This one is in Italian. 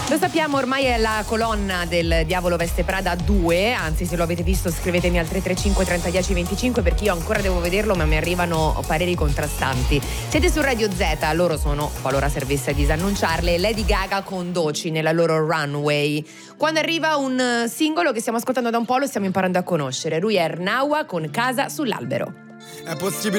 Lo sappiamo, ormai è la colonna del Diavolo Veste Prada 2, anzi se lo avete visto scrivetemi al 335 3010 25 perché io ancora devo vederlo ma mi arrivano pareri contrastanti. Siete su Radio Z, loro sono, qualora servisse a disannunciarle, Lady Gaga con Doci nella loro Runway. Quando arriva un singolo che stiamo ascoltando da un po' lo stiamo imparando a conoscere, lui è Ernaua con Casa sull'albero. È possibile